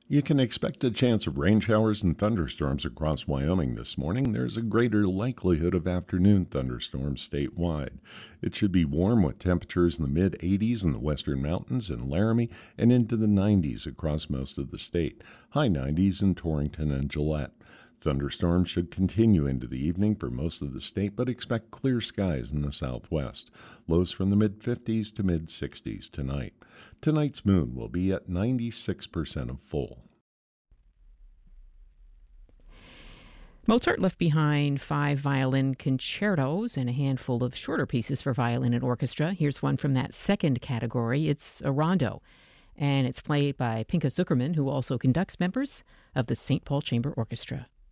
You can expect a chance of rain showers and thunderstorms across Wyoming this morning. There's a greater likelihood of afternoon thunderstorms statewide. It should be warm with temperatures in the mid 80s in the western mountains and Laramie and into the 90s across most of the state, high 90s in Torrington and Gillette. Thunderstorms should continue into the evening for most of the state, but expect clear skies in the southwest. Lows from the mid-50s to mid-60s tonight. Tonight's moon will be at 96% of full. Mozart left behind 5 violin concertos and a handful of shorter pieces for violin and orchestra. Here's one from that second category. It's a rondo, and it's played by Pinka Zuckerman, who also conducts members of the St. Paul Chamber Orchestra.